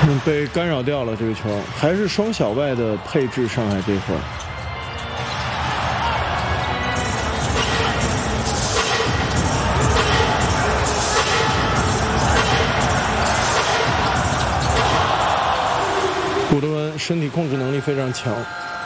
被干扰掉了这个球，还是双小外的配置。上海这会儿，古德文身体控制能力非常强。